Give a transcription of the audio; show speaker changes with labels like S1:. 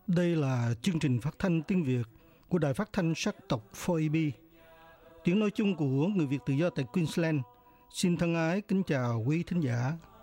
S1: Đây là chương trình phát thanh tiếng Việt của Đài Phát thanh Sắc tộc 4EB, tiếng nói chung của người Việt tự do tại Queensland. Xin thân ái kính chào quý thính giả.